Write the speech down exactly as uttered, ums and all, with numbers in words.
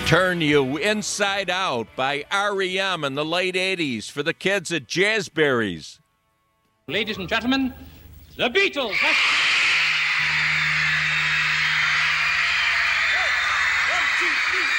Turn You Inside Out by R E M in the late eighties for the kids at Jazzberries. Ladies and gentlemen, the Beatles. One, two, three.